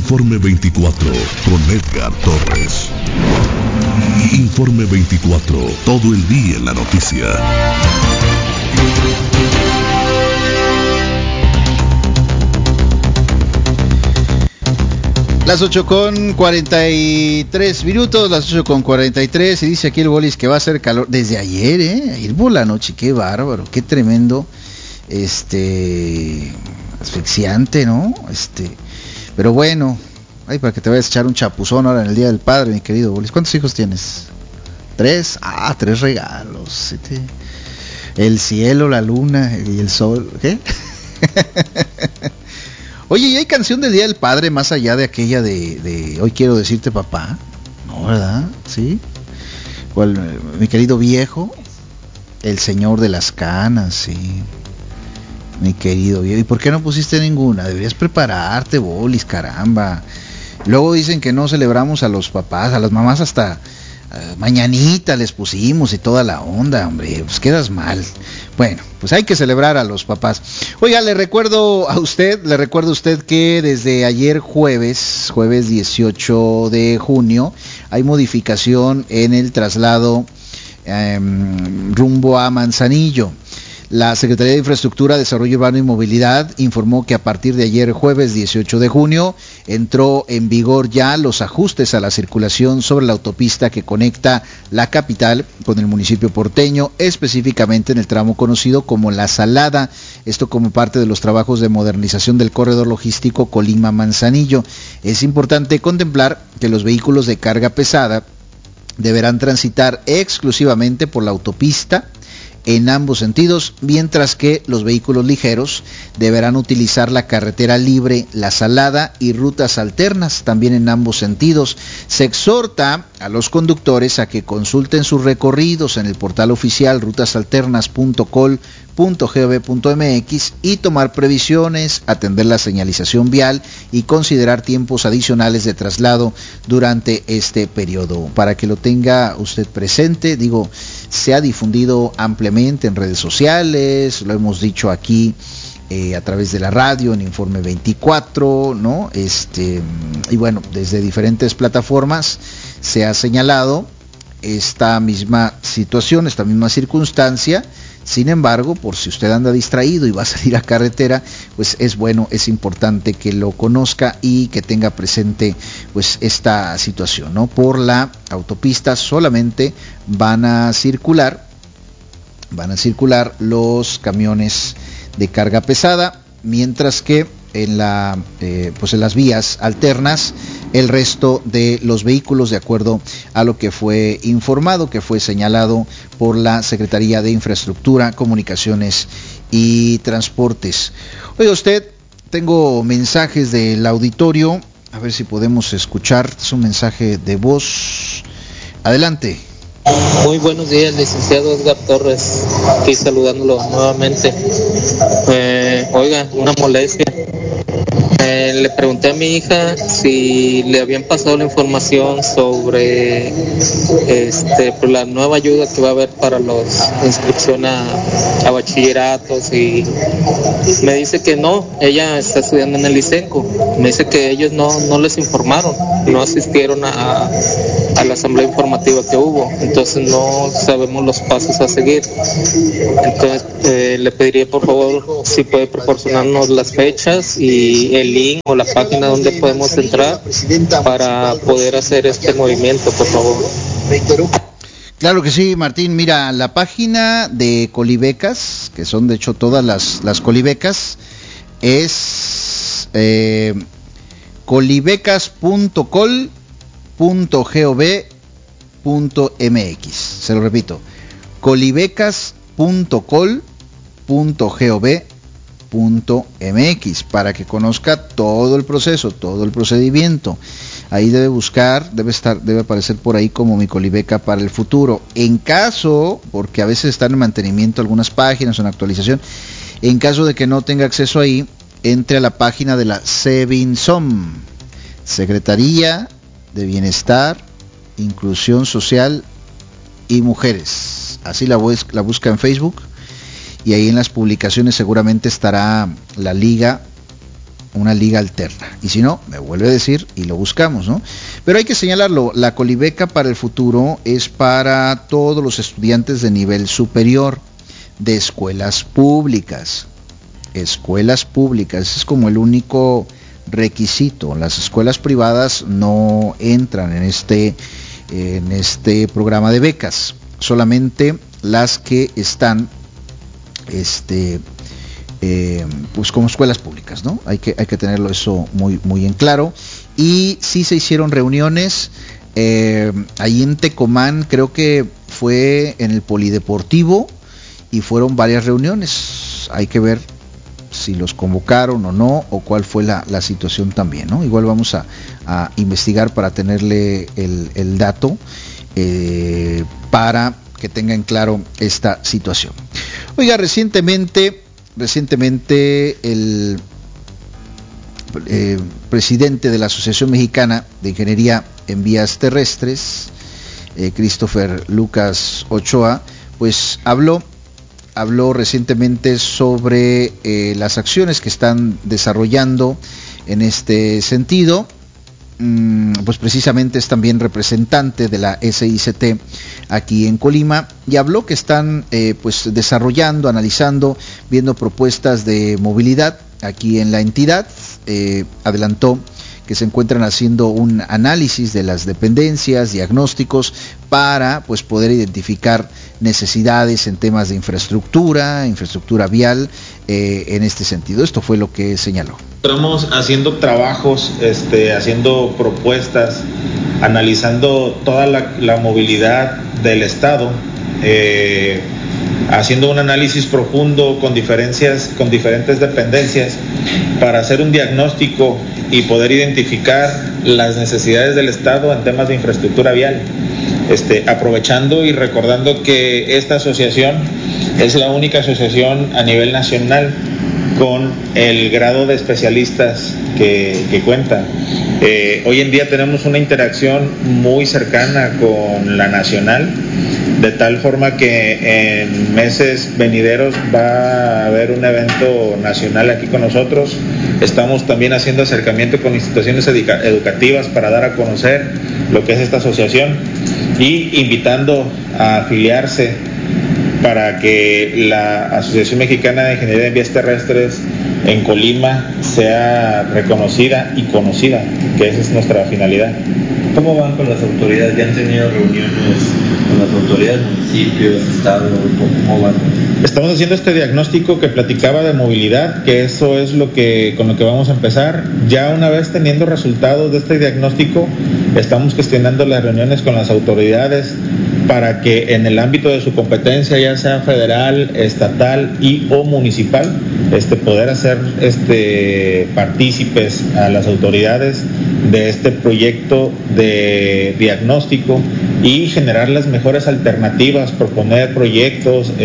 Informe 24 con Edgar Torres. Informe 24, todo el día en la noticia. Las 8:43 las 8:43, y dice aquí el Bolis que va a hacer calor desde ayer, ayer por la noche, qué bárbaro, qué tremendo, asfixiante, ¿no? Pero bueno, ay, para que te vayas a echar un chapuzón ahora en el Día del Padre, mi querido Bolis. ¿Cuántos hijos tienes? 3, 3 regalos, el cielo, la luna y el sol, ¿qué? Oye, ¿y hay canción del Día del Padre más allá de aquella de Hoy quiero decirte papá? No, ¿verdad? ¿Sí? ¿Cuál, mi querido viejo? El señor de las canas, sí. Mi querido viejo. ¿Y por qué no pusiste ninguna? Deberías prepararte, Bolis, caramba. Luego dicen que no celebramos a los papás, a las mamás hasta mañanita les pusimos y toda la onda, hombre, pues quedas mal. Bueno, pues hay que celebrar a los papás. Oiga, le recuerdo a usted que desde ayer jueves 18 de junio, hay modificación en el traslado rumbo a Manzanillo. La Secretaría de Infraestructura, Desarrollo Urbano y Movilidad informó que a partir de ayer jueves 18 de junio entró en vigor ya los ajustes a la circulación sobre la autopista que conecta la capital con el municipio porteño, específicamente en el tramo conocido como La Salada, esto como parte de los trabajos de modernización del corredor logístico Colima-Manzanillo. Es importante contemplar que los vehículos de carga pesada deberán transitar exclusivamente por la autopista en ambos sentidos, mientras que los vehículos ligeros deberán utilizar la carretera libre La Salada y rutas alternas también en ambos sentidos. Se exhorta a los conductores a que consulten sus recorridos en el portal oficial rutasalternas.col.gov.mx y tomar previsiones, atender la señalización vial y considerar tiempos adicionales de traslado durante este periodo. Para que lo tenga usted presente, se ha difundido ampliamente en redes sociales, lo hemos dicho aquí a través de la radio, en Informe 24, ¿no? Y bueno, desde diferentes plataformas se ha señalado esta misma situación, esta misma circunstancia. Sin embargo, por si usted anda distraído y va a salir a carretera, pues es bueno, es importante que lo conozca y que tenga presente pues esta situación, ¿no? Por la autopista solamente van a circular los camiones de carga pesada, mientras que en las vías alternas el resto de los vehículos, de acuerdo a lo que fue informado, que fue señalado por la Secretaría de Infraestructura, Comunicaciones y Transportes. Oiga usted, tengo mensajes del auditorio, a ver si podemos escuchar. Es un mensaje de voz. Adelante. Muy buenos días, licenciado Edgar Torres, aquí saludándolo nuevamente. Oiga, una molestia. Le pregunté a mi hija si le habían pasado la información sobre la nueva ayuda que va a haber para la inscripción a bachilleratos, y me dice que no, ella está estudiando en el ISECO. Me dice que ellos no les informaron, no asistieron a la asamblea informativa que hubo, entonces no sabemos los pasos a seguir. Entonces le pediría por favor si puede proporcionarnos las fechas y el link o la página donde podemos entrar para poder hacer este movimiento, por favor. Claro que sí, Martín. Mira, la página de Colibecas, que son de hecho todas las Colibecas, es colibecas.col.gov.mx. Se lo repito, colibecas.col.gov.mx, para que conozca todo el proceso, todo el procedimiento. Ahí debe aparecer por ahí como Mi Colibeca para el futuro. En caso, porque a veces están en mantenimiento algunas páginas o en actualización, en caso de que no tenga acceso ahí, entre a la página de la SEBINSOM, Secretaría de Bienestar, Inclusión Social y Mujeres. Así la busca en Facebook, y ahí en las publicaciones seguramente estará la liga una liga alterna. Y si no, me vuelve a decir y lo buscamos, ¿no? Pero hay que señalarlo, la Colibeca para el futuro es para todos los estudiantes de nivel superior de escuelas públicas. Escuelas públicas, es como el único requisito. Las escuelas privadas no entran en este programa de becas, solamente las que están pues como escuelas públicas, ¿no? Hay que tenerlo eso muy en claro. Y sí se hicieron reuniones ahí en Tecomán, creo que fue en el Polideportivo, y fueron varias reuniones. Hay que ver si los convocaron o no, o cuál fue la situación también, ¿no? Igual vamos a investigar para tenerle el dato para que tengan claro esta situación. Oiga, recientemente el presidente de la Asociación Mexicana de Ingeniería en Vías Terrestres, Christopher Lucas Ochoa, pues habló recientemente sobre las acciones que están desarrollando en este sentido. Pues precisamente es también representante de la SICT aquí en Colima, y habló que están pues desarrollando, analizando, viendo propuestas de movilidad aquí en la entidad. Adelantó que se encuentran haciendo un análisis de las dependencias, diagnósticos, para pues poder identificar necesidades en temas de infraestructura vial en este sentido. Esto fue lo que señaló. Estamos haciendo trabajos, haciendo propuestas, analizando toda la movilidad del estado, haciendo un análisis profundo con diferentes dependencias para hacer un diagnóstico y poder identificar las necesidades del estado en temas de infraestructura vial, aprovechando y recordando que esta asociación es la única asociación a nivel nacional con el grado de especialistas que cuenta. Hoy en día tenemos una interacción muy cercana con la nacional, de tal forma que en meses venideros va a haber un evento nacional aquí con nosotros. Estamos también haciendo acercamiento con instituciones educativas para dar a conocer lo que es esta asociación y invitando a afiliarse para que la Asociación Mexicana de Ingeniería en Vías Terrestres en Colima sea reconocida y conocida, que esa es nuestra finalidad. ¿Cómo van con las autoridades? ¿Ya han tenido reuniones con las autoridades, municipios, estado? ¿Cómo van? Estamos haciendo este diagnóstico que platicaba de movilidad, que eso es con lo que vamos a empezar. Ya una vez teniendo resultados de este diagnóstico, estamos gestionando las reuniones con las autoridades para que en el ámbito de su competencia, ya sea federal, estatal y o municipal, poder hacer partícipes a las autoridades de este proyecto de diagnóstico y generar las mejores alternativas, proponer proyectos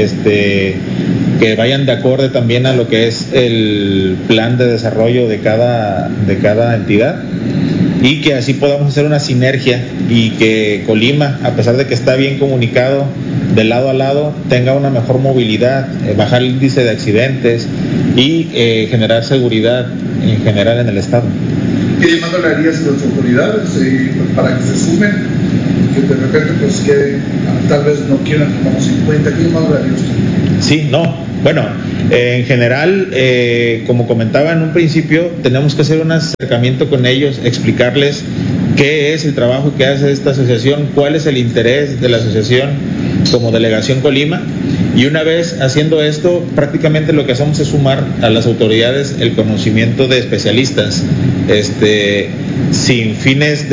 que vayan de acorde también a lo que es el plan de desarrollo de cada entidad, y que así podamos hacer una sinergia y que Colima, a pesar de que está bien comunicado de lado a lado, tenga una mejor movilidad, bajar el índice de accidentes y generar seguridad en general en el estado. ¿Qué llamado le harías a las autoridades para que se sumen? Que de repente pues que tal vez no quieran tomarnos en cuenta. ¿Qué llamado le haría usted? Sí, no. Bueno, en general, como comentaba en un principio, tenemos que hacer un acercamiento con ellos, explicarles qué es el trabajo que hace esta asociación, cuál es el interés de la asociación como Delegación Colima, y una vez haciendo esto, prácticamente lo que hacemos es sumar a las autoridades el conocimiento de especialistas, sin fines